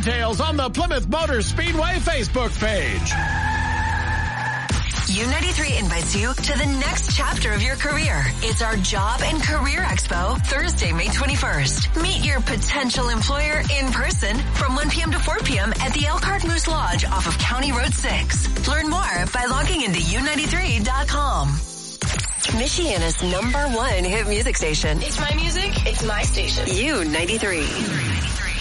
details on the Plymouth Motor Speedway Facebook page. U93 invites you to the next chapter of your career. It's our Job and Career Expo, Thursday, May 21st. Meet your potential employer in person from 1 p.m. to 4 p.m. at the Elkhart Moose Lodge off of County Road 6. Learn more by logging into u93.com. Michiana's #1 hit music station. It's my music. It's my station. U93.